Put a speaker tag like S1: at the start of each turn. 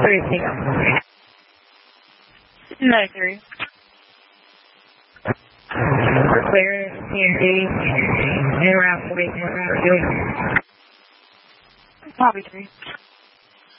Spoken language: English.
S1: Everything.
S2: 93.
S1: Clear, CNC, and around 44.
S2: Copy 3.